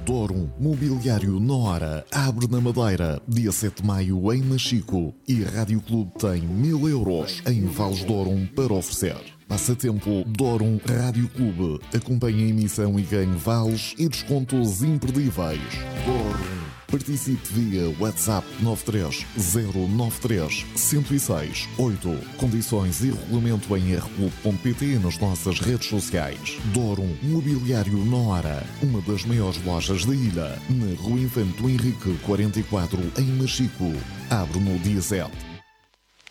Dorum Mobiliário na Hora abre na Madeira, dia 7 de maio em Machico, e Rádio Clube tem 1000 euros em vales Dorum para oferecer. Passatempo Dorum Rádio Clube. Acompanhe a emissão e ganhe vales e descontos imperdíveis. Dorum. Participe via WhatsApp 93093 106 8. Condições e regulamento em rclube.pt e nas nossas redes sociais. Dorum Mobiliário na Hora, uma das maiores lojas da ilha, na Rua Infante Henrique 44, em Machico. Abre no dia 7.